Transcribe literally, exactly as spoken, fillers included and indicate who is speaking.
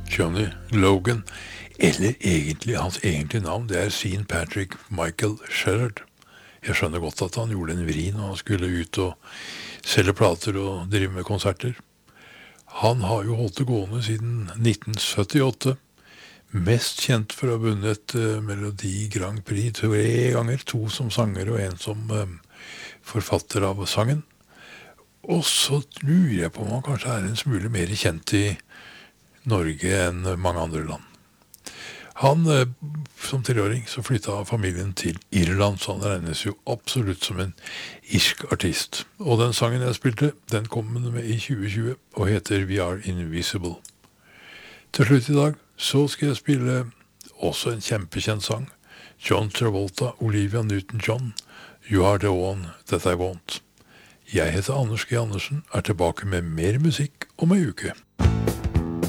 Speaker 1: Johnny Logan, eller egentlig hans egentlige navn, det er Sean Patrick Michael Sherrod. Jeg skjønner godt at han gjorde en vri når han skulle ut og selge plater og drive med konserter. Han har jo holdt det gående siden nitten syttiåtte, mest kjent for å ha vunnet uh, Melodi Grand Prix tre ganger, to som sanger og en som uh, forfatter av sangen. Og så lurer jeg på om han kanskje er en smule mer kjent i Norge enn mange andre land. Han, uh, som treåring, så flyttet familien til Irland, så han regnes jo absolutt som en irsk artist. Og den sangen jeg spilte, den kom med i tjue tjue og heter We Are Invisible. Til slutt i dag så skal jeg spille også en kjempekjent sang. John Travolta, Olivia Newton-John, You Are The One That I Want. Jeg heter Anders G. Andersen, er tilbake med mer musikk om en uke.